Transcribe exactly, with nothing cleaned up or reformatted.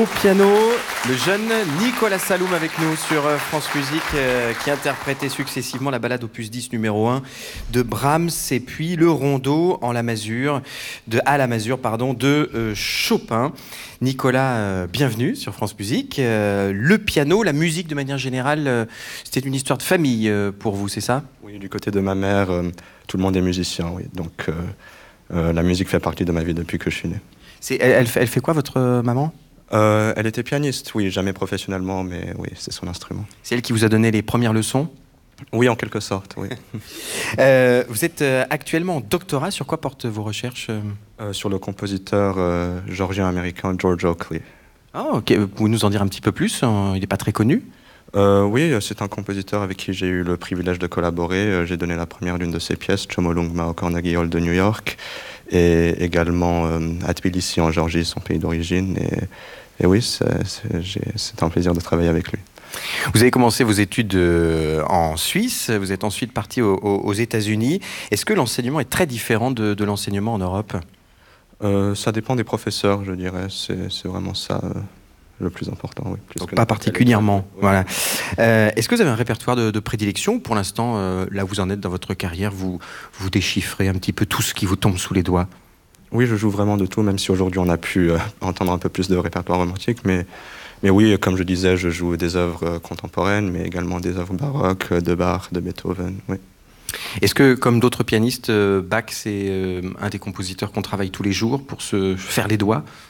Au piano, le jeune Nicolas Saloum avec nous sur France Musique euh, qui interprétait successivement la ballade opus dix numéro un de Brahms et puis le rondo en la masure de, à la masure pardon, de euh, Chopin. Nicolas, euh, bienvenue sur France Musique. Euh, le piano, la musique de manière générale, euh, c'était une histoire de famille euh, pour vous, c'est ça? Oui, du côté de ma mère, euh, tout le monde est musicien, oui. Donc euh, euh, la musique fait partie de ma vie depuis que je suis né. C'est, elle, elle, fait, elle fait quoi, votre euh, maman? Euh, elle était pianiste, oui, jamais professionnellement, mais oui, c'est son instrument. C'est elle qui vous a donné les premières leçons? Oui, en quelque sorte, oui. euh, vous êtes euh, actuellement en doctorat, sur quoi portent vos recherches? euh, Sur le compositeur euh, georgien-américain George Oakley. Ah, ok. Vous pouvez nous en dire un petit peu plus? Il n'est pas très connu? Euh, oui, c'est un compositeur avec qui j'ai eu le privilège de collaborer. J'ai donné la première d'une de ses pièces, Chomolungma au Carnegie Hall de New York, et également euh, à Tbilissi en Géorgie, son pays d'origine. Et, et oui, c'est, c'est, j'ai, c'est un plaisir de travailler avec lui. Vous avez commencé vos études euh, en Suisse, vous êtes ensuite parti au, au, aux États-Unis. Est-ce que l'enseignement est très différent de, de l'enseignement en Europe? euh, Ça dépend des professeurs, je dirais. C'est, c'est vraiment ça. Euh... le plus important, oui. Plus Donc pas particulièrement, oui. Voilà. Euh, est-ce que vous avez un répertoire de, de prédilection? Pour l'instant, euh, là où vous en êtes dans votre carrière, vous, vous déchiffrez un petit peu tout ce qui vous tombe sous les doigts? Oui, je joue vraiment de tout, même si aujourd'hui on a pu euh, entendre un peu plus de répertoire romantique. Mais, mais oui, comme je disais, je joue des œuvres euh, contemporaines, mais également des œuvres baroques, de Bach, de Beethoven, oui. Est-ce que, comme d'autres pianistes, Bach, c'est euh, un des compositeurs qu'on travaille tous les jours pour se faire les doigts?